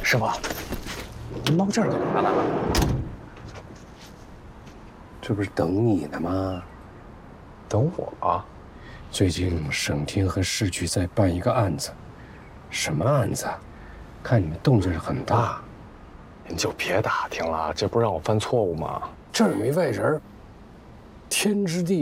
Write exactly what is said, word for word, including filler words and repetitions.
师傅，您猫这儿干嘛呢？ 这不是等你呢吗？ 等我啊？ 最近省厅和市局在办一个案子，什么案子？看你们动静很大。 您就别打听了，这不是让我犯错误吗？ 这儿没外人，天知地。